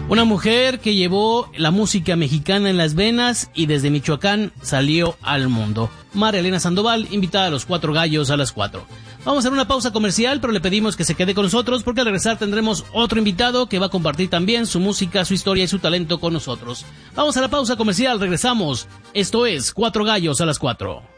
Una mujer que llevó la música mexicana en las venas y desde Michoacán salió al mundo. María Elena Sandoval, invitada a los Cuatro Gallos a las 4. Vamos a hacer una pausa comercial, pero le pedimos que se quede con nosotros porque al regresar tendremos otro invitado que va a compartir también su música, su historia y su talento con nosotros. Vamos a la pausa comercial, regresamos. Esto es Cuatro Gallos a las 4.